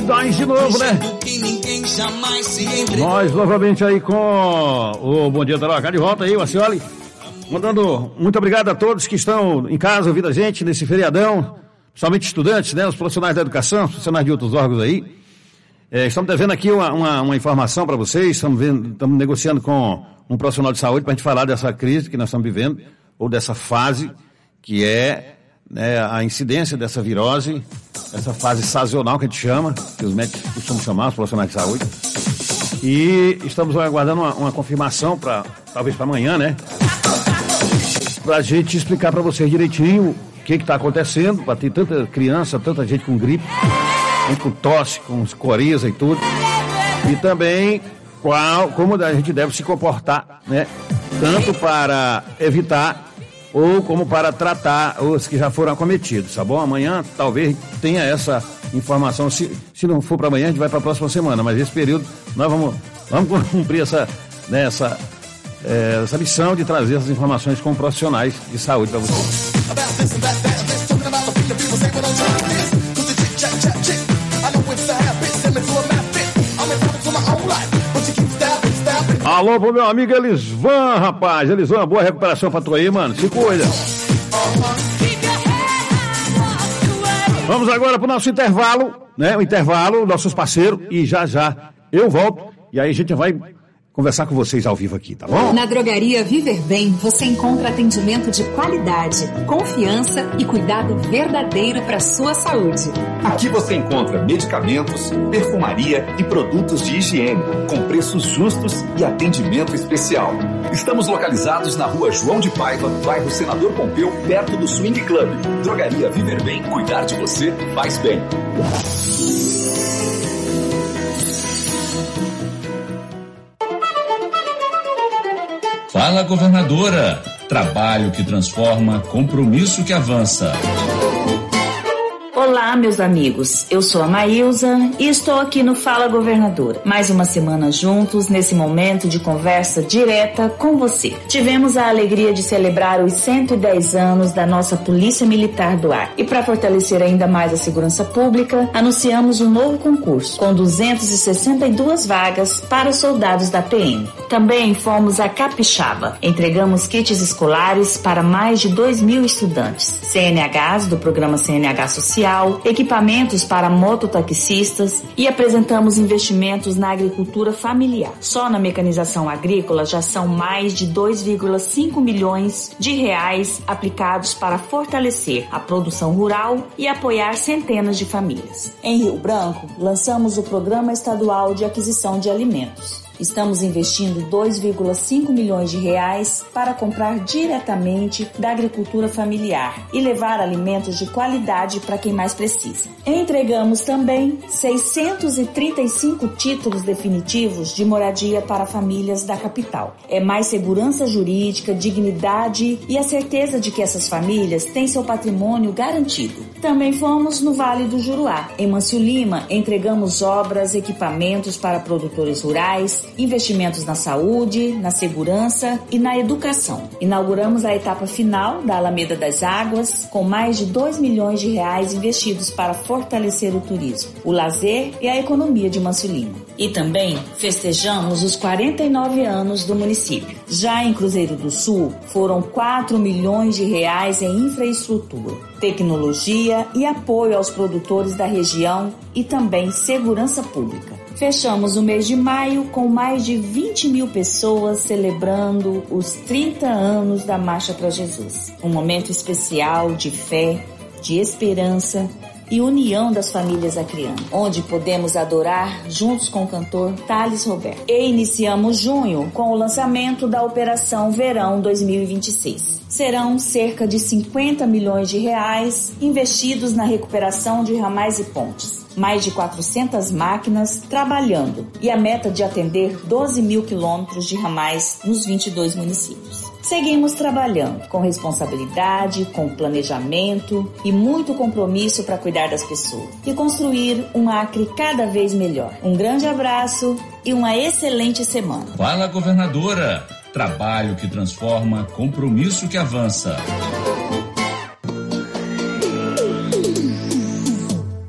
nós de novo, né? Nós novamente aí com o Bom Dia Tarouacá de volta aí, Marcioli. Mandando muito obrigado a todos que estão em casa ouvindo a gente nesse feriadão, principalmente estudantes, né? Os profissionais da educação, os profissionais de outros órgãos aí. Estamos devendo aqui uma informação para vocês, estamos negociando com um profissional de saúde para a gente falar dessa crise que nós estamos vivendo, ou dessa fase que é, né, a incidência dessa virose, essa fase sazonal que a gente chama, que os médicos costumam chamar, os profissionais de saúde. E estamos aguardando uma confirmação talvez para amanhã, né? Para a gente explicar para vocês direitinho o que está acontecendo, para ter tanta criança, tanta gente com gripe, gente com tosse, com coriza e tudo. E também como a gente deve se comportar, né? Tanto para evitar ou como para tratar os que já foram acometidos, tá bom? Amanhã talvez tenha essa informação, se não for para amanhã a gente vai para a próxima semana, mas esse período nós vamos cumprir essa missão de trazer essas informações com profissionais de saúde para vocês. Alô pro meu amigo Elisvan, rapaz. Elisvan, boa recuperação pra tu aí, mano. Se cuida. Vamos agora pro nosso intervalo, né? O intervalo, nossos parceiros, e já eu volto. E aí a gente vai conversar com vocês ao vivo aqui, tá bom? Na Drogaria Viver Bem, você encontra atendimento de qualidade, confiança e cuidado verdadeiro para sua saúde. Aqui você encontra medicamentos, perfumaria e produtos de higiene, com preços justos e atendimento especial. Estamos localizados na Rua João de Paiva, bairro Senador Pompeu, perto do Swing Club. Drogaria Viver Bem, cuidar de você faz bem. Fala, governadora. Trabalho que transforma, compromisso que avança. Olá, meus amigos. Eu sou a Maílza e estou aqui no Fala Governadora. Mais uma semana juntos nesse momento de conversa direta com você. Tivemos a alegria de celebrar os 110 anos da nossa Polícia Militar do Ar. E para fortalecer ainda mais a segurança pública, anunciamos um novo concurso com 262 vagas para os soldados da PM. Também fomos a Capixaba. Entregamos kits escolares para mais de 2.000 estudantes. CNHs do programa CNH Social, equipamentos para mototaxistas e apresentamos investimentos na agricultura familiar. Só na mecanização agrícola já são mais de 2,5 milhões de reais aplicados para fortalecer a produção rural e apoiar centenas de famílias. Em Rio Branco, lançamos o Programa Estadual de Aquisição de Alimentos. Estamos investindo 2,5 milhões de reais para comprar diretamente da agricultura familiar e levar alimentos de qualidade para quem mais precisa. Entregamos também 635 títulos definitivos de moradia para famílias da capital. É mais segurança jurídica, dignidade e a certeza de que essas famílias têm seu patrimônio garantido. Também fomos no Vale do Juruá. Em Mâncio Lima, entregamos obras, equipamentos para produtores rurais, investimentos na saúde, na segurança e na educação. Inauguramos a etapa final da Alameda das Águas, com mais de 2 milhões de reais investidos para fortalecer o turismo, o lazer e a economia de Mâncio Lima. E também festejamos os 49 anos do município. Já em Cruzeiro do Sul, foram 4 milhões de reais em infraestrutura, tecnologia e apoio aos produtores da região e também segurança pública. Fechamos o mês de maio com mais de 20 mil pessoas celebrando os 30 anos da Marcha para Jesus. Um momento especial de fé, de esperança e união das famílias acrianas, onde podemos adorar juntos com o cantor Thales Roberto. E iniciamos junho com o lançamento da Operação Verão 2026. Serão cerca de 50 milhões de reais investidos na recuperação de ramais e pontes. Mais de 400 máquinas trabalhando e a meta de atender 12 mil quilômetros de ramais nos 22 municípios. Seguimos trabalhando com responsabilidade, com planejamento e muito compromisso para cuidar das pessoas e construir um Acre cada vez melhor. Um grande abraço e uma excelente semana. Fala, governadora. Trabalho que transforma, compromisso que avança.